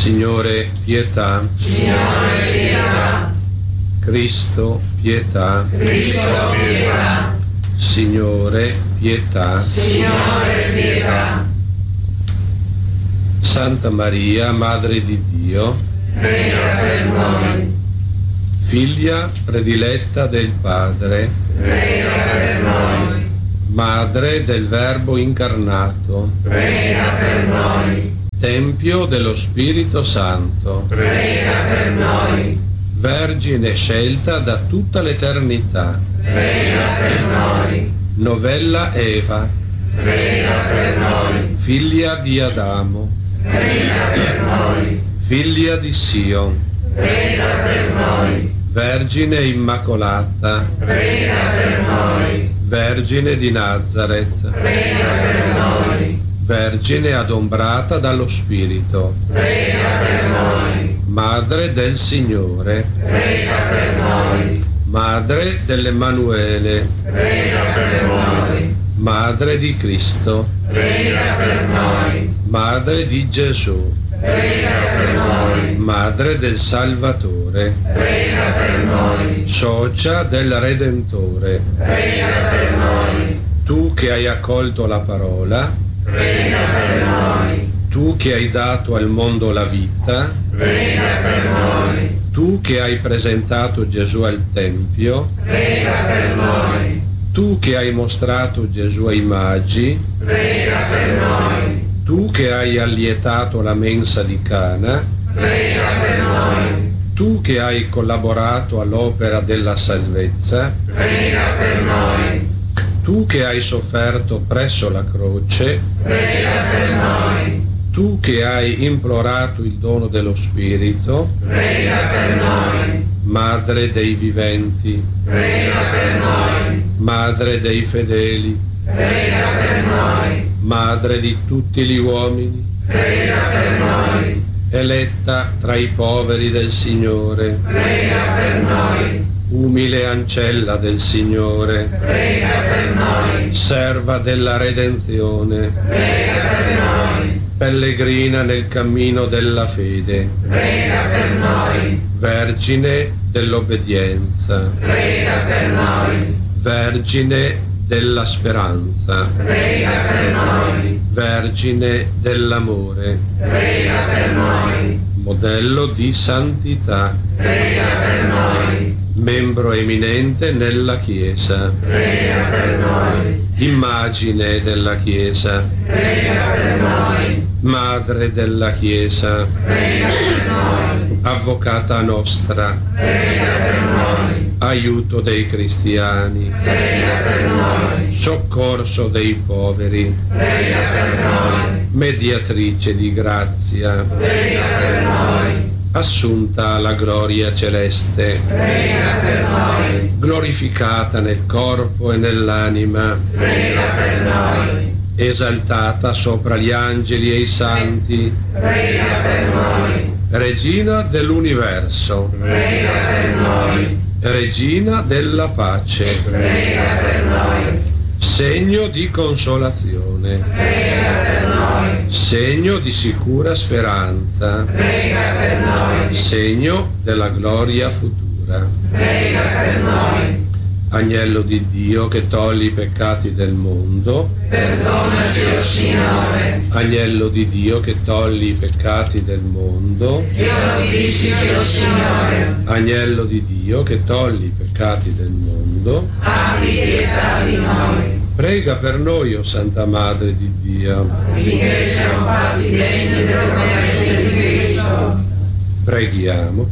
Signore, pietà. Signore, pietà. Cristo, pietà. Cristo, pietà. Signore, pietà. Signore, pietà. Santa Maria, Madre di Dio, Prega per noi. Figlia prediletta del Padre, Prega per noi. Madre del Verbo incarnato, Prega per noi. Tempio dello Spirito Santo, Prega per noi. Vergine scelta da tutta l'eternità, Prega per noi. Novella Eva, Prega per noi. figlia di Adamo, Prega per noi. figlia di Sion, Prega per noi. Vergine Immacolata, Prega per noi. Vergine di Nazareth, Prega per noi. Vergine adombrata dallo Spirito, Prega per noi. Madre del Signore, Prega per noi. Madre dell'Emanuele, Prega per noi. Madre di Cristo, Prega per noi. Madre di Gesù, Prega per noi. Madre del Salvatore, Prega per noi. socia del Redentore, Prega per noi. tu che hai accolto la parola, Prega per noi. tu che hai dato al mondo la vita, Prega per noi. tu che hai presentato Gesù al Tempio, Prega per noi. tu che hai mostrato Gesù ai magi, Prega per noi. tu che hai allietato la mensa di Cana, Prega per noi. tu che hai collaborato all'opera della salvezza, Prega per noi. tu che hai sofferto presso la croce, Prega per noi. tu che hai implorato il dono dello Spirito, Prega per noi. Madre dei viventi, Prega per noi. Madre dei fedeli, Prega per noi. Madre di tutti gli uomini, Prega per noi. eletta tra i poveri del Signore, Prega per noi. umile ancella del Signore, Prega per noi. serva della redenzione, Prega per noi. pellegrina nel cammino della fede, Prega per noi. vergine dell'obbedienza, Prega per noi. vergine della speranza, Prega per noi. vergine dell'amore, Prega per noi. modello di santità, Prega per noi. membro eminente nella Chiesa, Prega per noi. immagine della Chiesa, Prega per noi. madre della Chiesa, Prega per noi. avvocata nostra, Prega per noi. aiuto dei cristiani, Prega per noi. soccorso dei poveri, Prega per noi. mediatrice di grazia, Prega per noi. assunta alla gloria celeste, Prega per noi. glorificata nel corpo e nell'anima, Prega per noi. esaltata sopra gli angeli e i santi, Prega per noi. regina dell'universo, Prega per noi. regina della pace, Prega per noi. segno di consolazione, Prega per noi. segno di sicura speranza, Prega per noi. segno della gloria futura. Prega per noi. Agnello di Dio che togli i peccati del mondo, Perdonaci, o Signore. Agnello di Dio che togli i peccati del mondo, Esaudisci, o Signore. Agnello di Dio che togli i peccati del mondo, Abbi pietà di noi. prega per noi, o Santa Madre di Dio. Finché siamo fatti degni della promessa di Cristo. Preghiamo.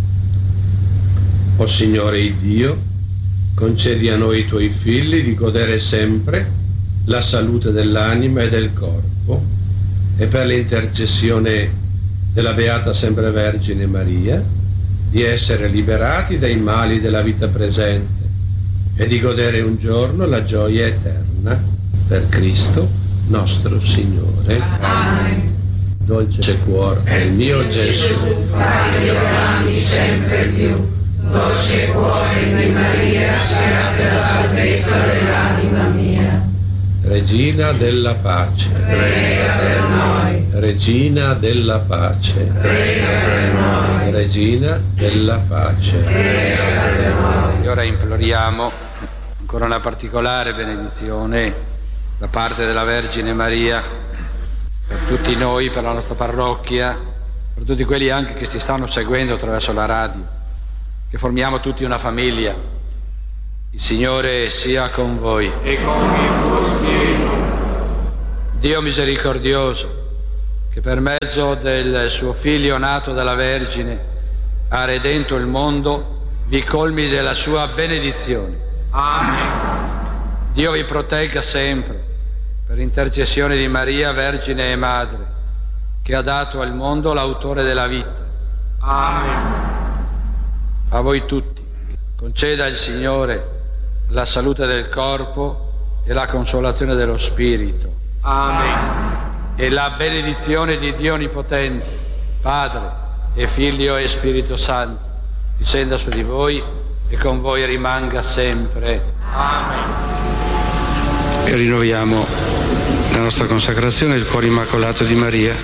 O Signore Dio, concedi a noi tuoi figli di godere sempre la salute dell'anima e del corpo, e per l'intercessione della Beata Sempre Vergine Maria, di essere liberati dai mali della vita presente e di godere un giorno la gioia eterna. Per Cristo nostro Signore. Amen. Dolce cuore del mio Gesù, Fai ami sempre più. Dolce cuore di Maria, sia per la salvezza dell'anima mia. Regina della pace, prega per noi. Regina della pace, Prega per noi. Regina della pace, Prega per noi. E ora imploriamo ancora una particolare benedizione da parte della Vergine Maria per tutti noi, per la nostra parrocchia, per tutti quelli anche che ci stanno seguendo attraverso la radio, che formiamo tutti una famiglia. Il Signore sia con voi. E con il tuo spirito. Dio misericordioso, che per mezzo del suo Figlio nato dalla Vergine ha redento il mondo, vi colmi della sua benedizione. Amen. Dio vi protegga sempre, per intercessione di Maria, Vergine e Madre, che ha dato al mondo l'autore della vita. Amen. A voi tutti, conceda il Signore la salute del corpo e la consolazione dello spirito. Amen. E la benedizione di Dio Onnipotente, Padre e Figlio e Spirito Santo, discenda su di voi e con voi rimanga sempre. Amen. E rinnoviamo la nostra consacrazione al cuore immacolato di Maria.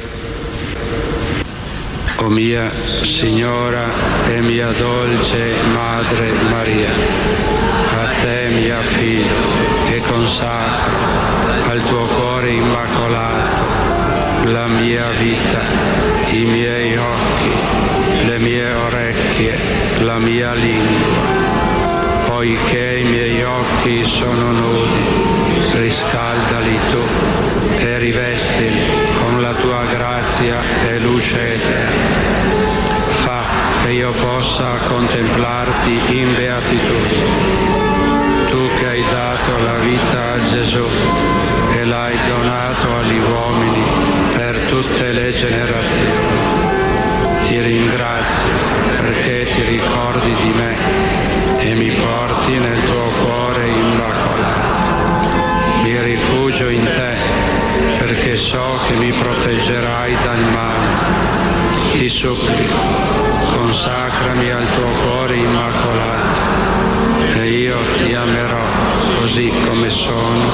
O mia Signora e mia dolce Madre Maria, a te mi affido e consacro al tuo cuore immacolato la mia vita, i miei occhi, le mie orecchie, la mia lingua. Poiché i miei occhi sono nudi, riscaldali tu e rivestili con la tua grazia e luce eterna. Fa che io possa contemplarti in beatitudine. Tu che hai dato la vita a Gesù e l'hai donato agli uomini per tutte le generazioni. Ti ringrazio perché ti ricordi di me e mi porti nel tuo cuore immacolato. Mi rifugio in te perché so che mi proteggerai dal male. Ti supplico, consacrami al tuo cuore immacolato e io ti amerò così come sono